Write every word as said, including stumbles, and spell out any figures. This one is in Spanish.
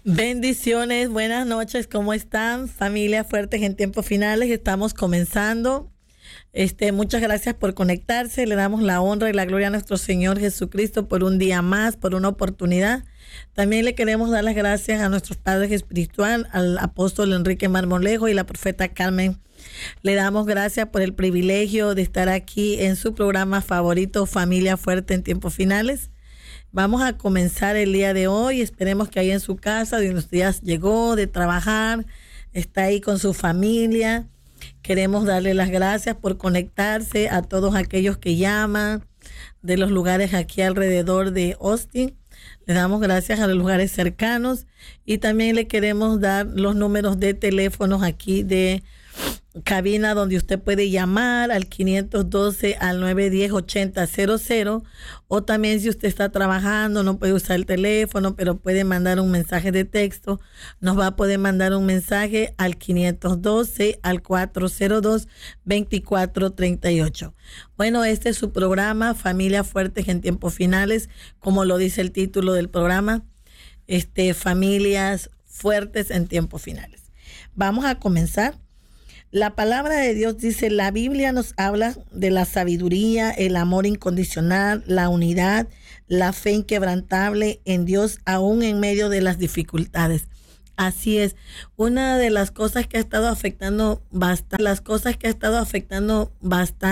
Bendiciones, buenas noches, ¿cómo están? Familia Fuertes en tiempos finales, estamos comenzando. Este, muchas gracias por conectarse, le damos la honra y la gloria a nuestro Señor Jesucristo por un día más, por una oportunidad. También le queremos dar las gracias a nuestros padres espirituales, al apóstol Enrique Marmolejo y la profeta Carmen. Le damos gracias por el privilegio de estar aquí en su programa favorito, Familia Fuerte en tiempos finales. Vamos a comenzar el día de hoy. Esperemos que ahí en su casa, de unos días llegó de trabajar, está ahí con su familia. Queremos darle las gracias por conectarse a todos aquellos que llaman de los lugares aquí alrededor de Austin. Le damos gracias a los lugares cercanos y también le queremos dar los números de teléfonos aquí de cabina donde usted puede llamar al quinientos doce al nueve diez ochenta cero cero, o también si usted está trabajando no puede usar el teléfono pero puede mandar un mensaje de texto, nos va a poder mandar un mensaje al quinientos doce al cuatrocientos dos veinticuatro treinta y ocho. Bueno, este es su programa Familia Fuertes en tiempos finales, como lo dice el título del programa, este familias fuertes en tiempos finales. Vamos a comenzar. La palabra de Dios dice, la Biblia nos habla de la sabiduría, el amor incondicional, la unidad, la fe inquebrantable en Dios, aún en medio de las dificultades. Así es, una de las cosas que ha estado afectando bastante, las cosas que ha estado afectando bastante